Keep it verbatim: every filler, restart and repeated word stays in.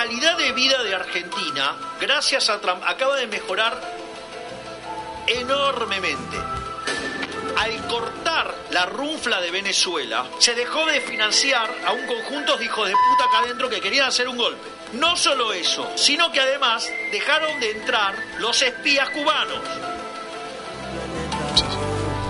calidad de vida de Argentina, gracias a Trump, acaba de mejorar enormemente. Al cortar la runfla de Venezuela, se dejó de financiar a un conjunto de hijos de puta acá adentro que querían hacer un golpe. No solo eso, sino que además dejaron de entrar los espías cubanos.